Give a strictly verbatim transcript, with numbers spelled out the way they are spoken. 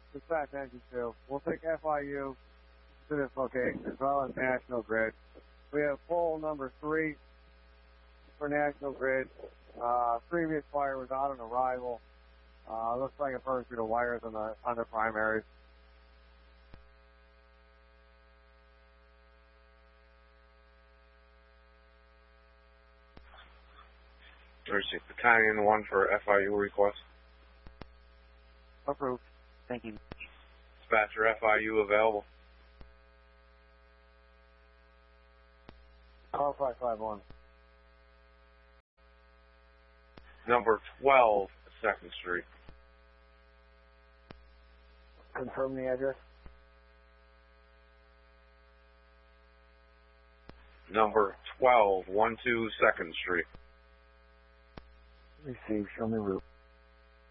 Dispatch engine two. We'll take F I U to this location as well as National Grid. We have pole number three for National Grid. Uh, previous fire was out on arrival. Uh, looks like it burned through the wires on the, on the primaries. Thursday, Battalion one for F I U request. Approved. Thank you. Dispatcher, F I U available. Call five five one. Number twelve, second Street. Confirm the address. Number twelve, one two second Street. Receive. Show me route.